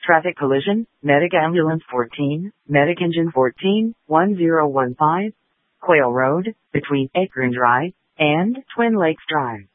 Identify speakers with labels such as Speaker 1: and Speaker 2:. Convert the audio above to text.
Speaker 1: Traffic collision, Medic Ambulance 14, Medic Engine 14, 1015, Quail Road, between Acorn Drive and Twin Lakes Drive.